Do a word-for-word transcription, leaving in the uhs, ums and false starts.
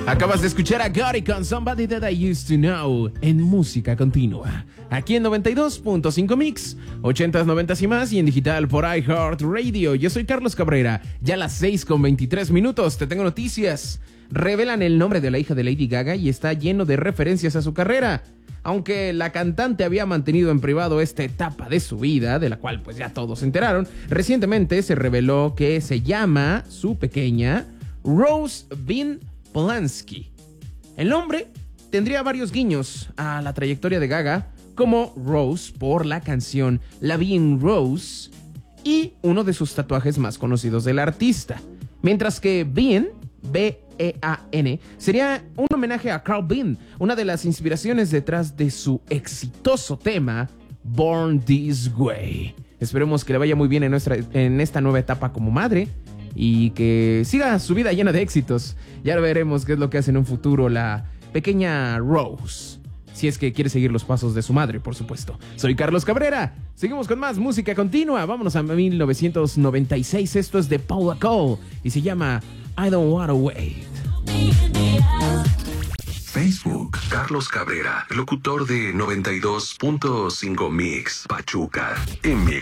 Acabas de escuchar a Gotti con Somebody That I Used to Know en música continua. Aquí en noventa y dos punto cinco Mix, ochentas, noventas y más, y en digital por iHeartRadio. Yo soy Carlos Cabrera. Ya a las seis con veintitrés minutos te tengo noticias. Revelan el nombre de la hija de Lady Gaga y está lleno de referencias a su carrera. Aunque la cantante había mantenido en privado esta etapa de su vida, de la cual pues ya todos se enteraron, recientemente se reveló que se llama su pequeña Rose Bean Polanski. El nombre tendría varios guiños a la trayectoria de Gaga, como Rose por la canción La Bean Rose y uno de sus tatuajes más conocidos del artista. Mientras que Bean, B E A N, sería un homenaje a Carl Bean, una de las inspiraciones detrás de su exitoso tema Born This Way. Esperemos que le vaya muy bien en, nuestra, en esta nueva etapa como madre y que siga su vida llena de éxitos. Ya veremos qué es lo que hace en un futuro la pequeña Rose, si es que quiere seguir los pasos de su madre, por supuesto. Soy Carlos Cabrera. Seguimos con más música continua. Vámonos a mil novecientos noventa y seis. Esto es de Paula Cole y se llama I Don't Wanna Wait. Facebook, Carlos Cabrera, locutor de noventa y dos punto cinco Mix, Pachuca, en Mix.